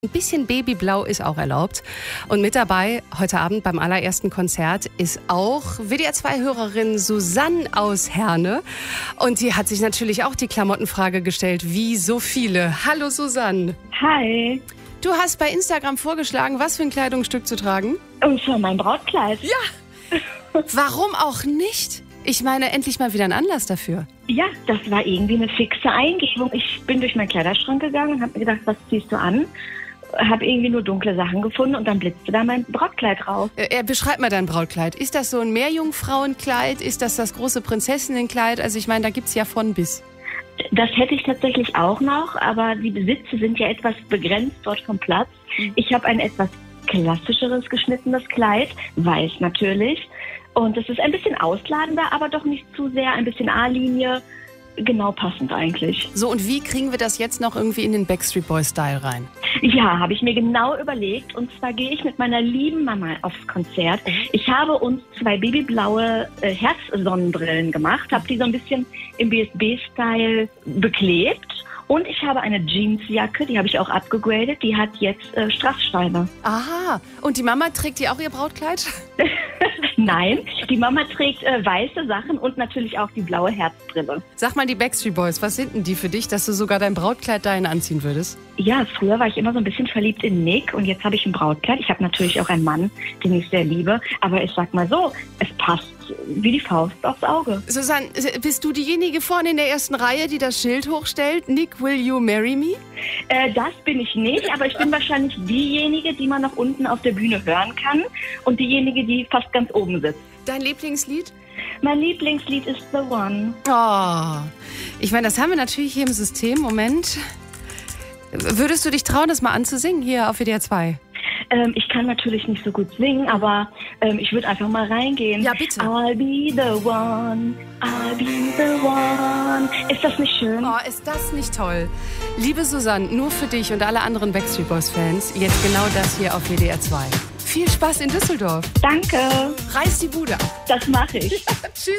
Ein bisschen Babyblau ist auch erlaubt. Und mit dabei heute Abend beim allerersten Konzert ist auch WDR2-Hörerin Susanne aus Herne. Und die hat sich natürlich auch die Klamottenfrage gestellt, wie so viele. Hallo Susanne. Hi. Du hast bei Instagram vorgeschlagen, was für ein Kleidungsstück zu tragen? Und zwar mein Brautkleid. Ja. Warum auch nicht? Ich meine, endlich mal wieder ein Anlass dafür. Ja, das war irgendwie eine fixe Eingebung. Ich bin durch meinen Kleiderschrank gegangen und habe mir gedacht, was ziehst du an? Habe irgendwie nur dunkle Sachen gefunden und dann blitzte da mein Brautkleid raus. Beschreib mal dein Brautkleid. Ist das so ein Meerjungfrauenkleid? Ist das große Prinzessinnenkleid? Also ich meine, da gibt's ja von bis. Das hätte ich tatsächlich auch noch, aber die Besitze sind ja etwas begrenzt dort vom Platz. Ich habe ein etwas klassischeres geschnittenes Kleid, weiß natürlich. Und es ist ein bisschen ausladender, aber doch nicht zu sehr, ein bisschen A-Linie. Genau passend eigentlich. So, und wie kriegen wir das jetzt noch irgendwie in den Backstreet Boys-Style rein? Ja, habe ich mir genau überlegt. Und zwar gehe ich mit meiner lieben Mama aufs Konzert. Ich habe uns 2 babyblaue Herzsonnenbrillen gemacht, habe die so ein bisschen im BSB-Style beklebt. Und ich habe eine Jeansjacke, die habe ich auch abgegradet, die hat jetzt Strasssteine. Aha, und die Mama trägt die auch ihr Brautkleid? Nein, die Mama trägt weiße Sachen und natürlich auch die blaue Herzbrille. Sag mal, die Backstreet Boys, was sind denn die für dich, dass du sogar dein Brautkleid dahin anziehen würdest? Ja, früher war ich immer so ein bisschen verliebt in Nick und jetzt habe ich ein Brautkleid. Ich habe natürlich auch einen Mann, den ich sehr liebe, aber ich sag mal so, es passt wie die Faust aufs Auge. Susanne, bist du diejenige vorne in der ersten Reihe, die das Schild hochstellt? Nick, will you marry me? Das bin ich nicht, aber ich bin wahrscheinlich diejenige, die man noch unten auf der Bühne hören kann und diejenige, die fast ganz oben sitzt. Dein Lieblingslied? Mein Lieblingslied ist The One. Oh, ich meine, das haben wir natürlich hier im System. Moment. Würdest du dich trauen, das mal anzusingen hier auf WDR 2? Ich kann natürlich nicht so gut singen, aber ich würde einfach mal reingehen. Ja, bitte. I'll be the one, I'll be the one. Ist das nicht schön? Oh, ist das nicht toll? Liebe Susanne, nur für dich und alle anderen Backstreet Boys-Fans, jetzt genau das hier auf WDR 2. Viel Spaß in Düsseldorf. Danke. Reiß die Bude ab. Das mache ich. Tschüss.